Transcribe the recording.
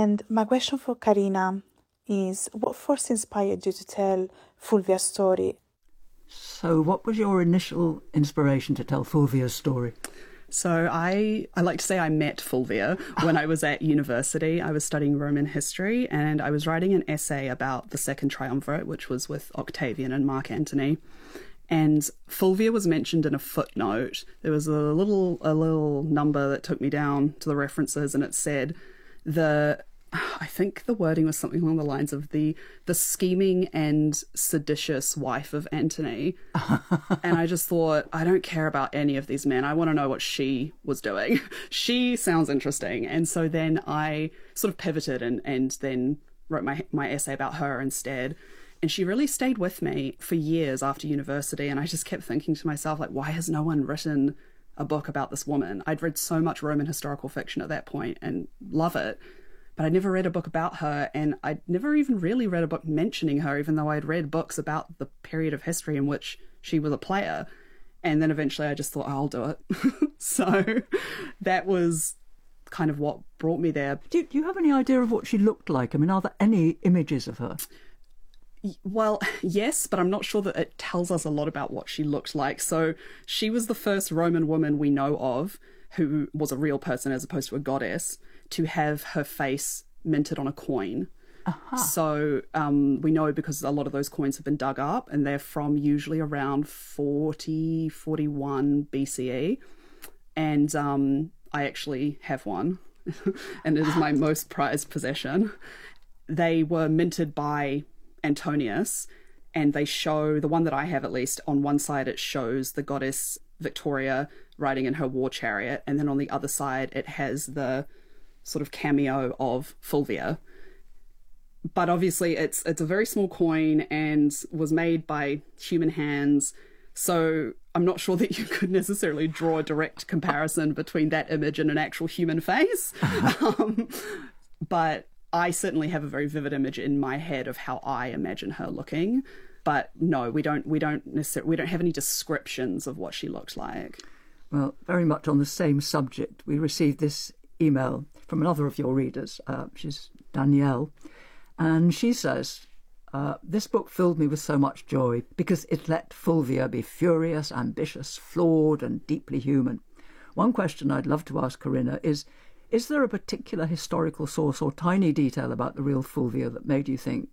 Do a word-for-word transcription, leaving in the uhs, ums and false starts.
And my question for Karina is, what first inspired you to tell Fulvia's story? So what was your initial inspiration to tell Fulvia's story? So I, I like to say I met Fulvia when I was at university. I was studying Roman history and I was writing an essay about the Second Triumvirate, which was with Octavian and Mark Antony. And Fulvia was mentioned in a footnote. There was a little a little number that took me down to the references, and it said the I think the wording was something along the lines of the the scheming and seditious wife of Antony. And I just thought, I don't care about any of these men. I want to know what she was doing. She sounds interesting. And so then I sort of pivoted and, and then wrote my my essay about her instead. And she really stayed with me for years after university. And I just kept thinking to myself, like, why has no one written a book about this woman? I'd read so much Roman historical fiction at that point and love it. But I'd never read a book about her, and I'd never even really read a book mentioning her, even though I'd read books about the period of history in which she was a player. And then eventually I just thought, oh, I'll do it. So that was kind of what brought me there. Do, do you have any idea of what she looked like? I mean, are there any images of her? Well, yes, but I'm not sure that it tells us a lot about what she looked like. So she was the first Roman woman we know of who was a real person as opposed to a goddess to have her face minted on a coin. Uh-huh. So um, we know because a lot of those coins have been dug up and they're from usually around forty, forty-one B C E. And um, I actually have one and it is my most prized possession. They were minted by Antonius, and they show, the one that I have at least, on one side it shows the goddess Victoria riding in her war chariot, and then on the other side it has the sort of cameo of Fulvia. But obviously it's it's a very small coin and was made by human hands, so I'm not sure that you could necessarily draw a direct comparison between that image and an actual human face. um, but I certainly have a very vivid image in my head of how I imagine her looking. But no, we don't we don't necessarily we don't have any descriptions of what she looked like. Well, very much on the same subject, we received this email from another of your readers. Uh, she's Danielle, and she says, uh, this book filled me with so much joy because it let Fulvia be furious, ambitious, flawed, and deeply human. One question I'd love to ask Karina is, is there a particular historical source or tiny detail about the real Fulvia that made you think,